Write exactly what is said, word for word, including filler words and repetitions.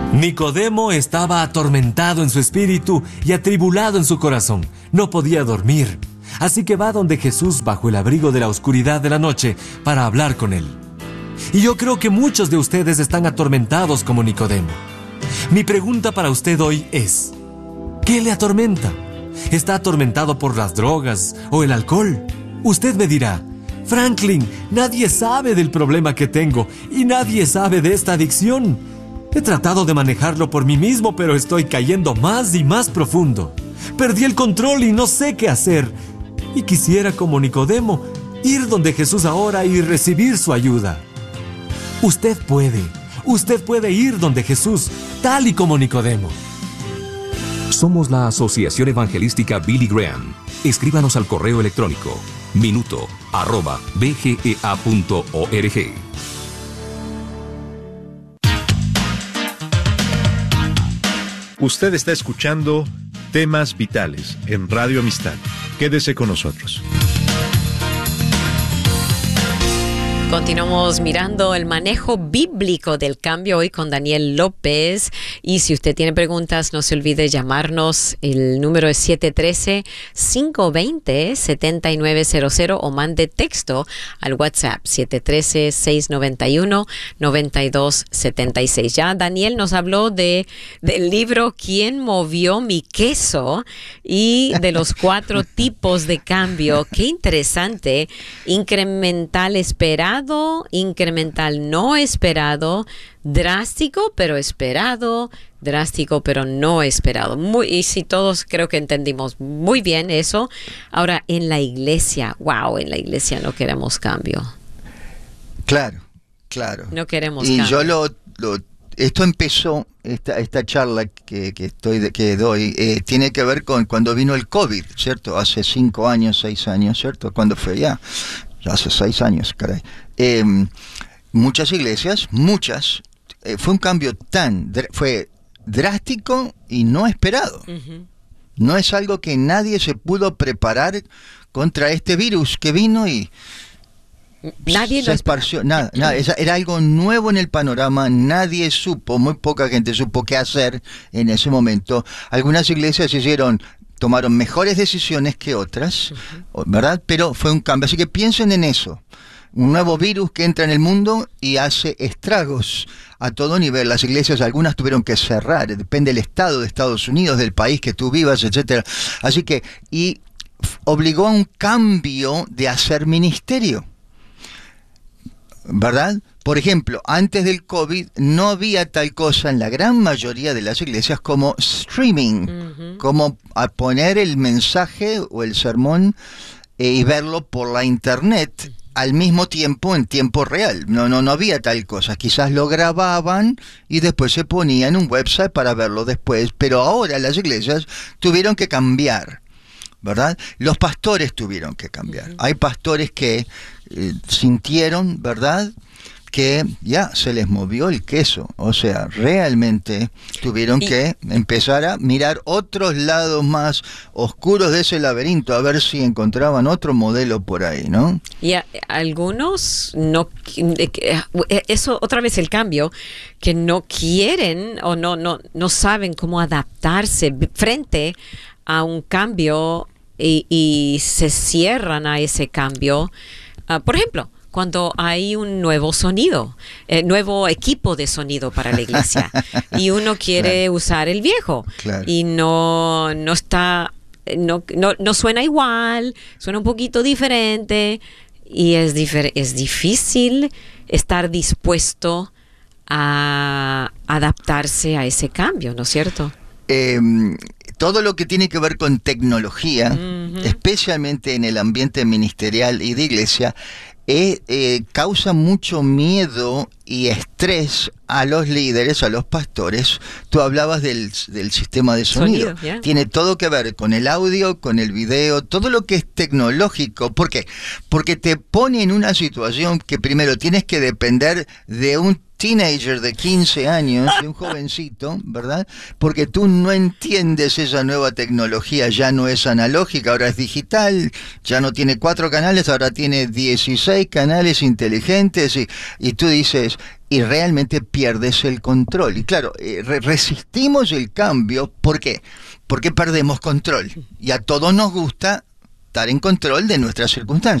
Nicodemo estaba atormentado en su espíritu y atribulado en su corazón. No podía dormir. Así que va donde Jesús bajo el abrigo de la oscuridad de la noche para hablar con él. Y yo creo que muchos de ustedes están atormentados como Nicodemo. Mi pregunta para usted hoy es: ¿qué le atormenta? ¿Está atormentado por las drogas o el alcohol? Usted me dirá: Franklin, nadie sabe del problema que tengo y nadie sabe de esta adicción. He tratado de manejarlo por mí mismo, pero estoy cayendo más y más profundo. Perdí el control y no sé qué hacer. Y quisiera, como Nicodemo, ir donde Jesús ahora y recibir su ayuda. Usted puede, usted puede ir donde Jesús, tal y como Nicodemo. Somos la Asociación Evangelística Billy Graham. Escríbanos al correo electrónico minuto arroba b g e a punto org. Usted está escuchando Temas Vitales en Radio Amistad. Quédese con nosotros. Continuamos mirando el manejo bíblico del cambio hoy con Daniel López. Y si usted tiene preguntas, no se olvide llamarnos. El número es siete uno tres, cinco dos cero, siete nueve cero cero o mande texto al WhatsApp siete uno tres, seis nueve uno, nueve dos siete seis. Ya Daniel nos habló de, del libro ¿Quién movió mi queso? Y de los cuatro tipos de cambio. Qué interesante. Incremental esperado, incremental no esperado, drástico pero esperado, drástico pero no esperado. Muy, y si todos creo que entendimos muy bien eso. Ahora, en la iglesia, wow, en la iglesia no queremos cambio. Claro, claro. No queremos y cambio. Y yo lo, lo... Esto empezó, esta, esta charla que, que, estoy, que doy, eh, tiene que ver con cuando vino el COVID, ¿cierto? Hace cinco años, seis años, ¿cierto? ¿Cuándo fue ya? Hace seis años, caray. Eh, muchas iglesias, muchas, eh, fue un cambio tan, dr- fue drástico y no esperado. Uh-huh. No es algo que nadie se pudo preparar contra este virus que vino y nadie se esparció. Nada, nada, era algo nuevo en el panorama, nadie supo, muy poca gente supo qué hacer en ese momento. Algunas iglesias hicieron... tomaron mejores decisiones que otras, uh-huh. ¿verdad? Pero fue un cambio. Así que piensen en eso. Un nuevo virus que entra en el mundo y hace estragos a todo nivel. Las iglesias, algunas tuvieron que cerrar. Depende del estado de Estados Unidos, del país que tú vivas, etcétera. Así que, y obligó a un cambio de hacer ministerio, ¿verdad? Por ejemplo, antes del COVID no había tal cosa en la gran mayoría de las iglesias como streaming, uh-huh. como a poner el mensaje o el sermón eh, y verlo por la internet al mismo tiempo, en tiempo real. No, no, no había tal cosa. Quizás lo grababan y después se ponía en un website para verlo después, pero ahora las iglesias tuvieron que cambiar, ¿verdad? Los pastores tuvieron que cambiar. Uh-huh. Hay pastores que eh, sintieron, ¿verdad?, que ya se les movió el queso, o sea, realmente tuvieron y, que empezar a mirar otros lados más oscuros de ese laberinto, a ver si encontraban otro modelo por ahí, ¿no? Y a, algunos no, eso otra vez el cambio, que no quieren o no, no, no saben cómo adaptarse frente a un cambio y, y se cierran a ese cambio. Uh, por ejemplo, cuando hay un nuevo sonido, eh, nuevo equipo de sonido para la iglesia y uno quiere claro. usar el viejo claro. y no, no está, no, no, no suena igual, suena un poquito diferente y es, difer- es difícil estar dispuesto a adaptarse a ese cambio, ¿no es cierto? Eh, todo lo que tiene que ver con tecnología, uh-huh. especialmente en el ambiente ministerial y de iglesia, Eh, eh, causa mucho miedo y estrés a los líderes, a los pastores. Tú hablabas del, del sistema de sonido. sonido yeah. Tiene todo que ver con el audio, con el video, todo lo que es tecnológico. ¿Por qué? Porque te pone en una situación que primero tienes que depender de un teenager de quince años, de un jovencito, ¿verdad? Porque tú no entiendes esa nueva tecnología, ya no es analógica, ahora es digital, ya no tiene cuatro canales, ahora tiene dieciséis canales inteligentes y, y tú dices, y realmente pierdes el control. Y claro, eh, re- resistimos el cambio, ¿por qué? Porque perdemos control y a todos nos gusta estar en control de nuestras circunstancias.